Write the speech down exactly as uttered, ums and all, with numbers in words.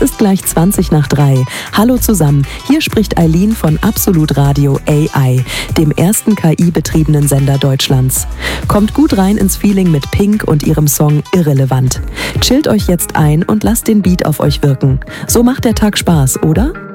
ist gleich zwanzig nach drei. Hallo zusammen, hier spricht Eileen von Absolut Radio A I, dem ersten K I-betriebenen Sender Deutschlands. Kommt gut rein ins Feeling mit Pink und ihrem Song Irrelevant. Chillt euch jetzt ein und lasst den Beat auf euch wirken. So macht der Tag Spaß, oder?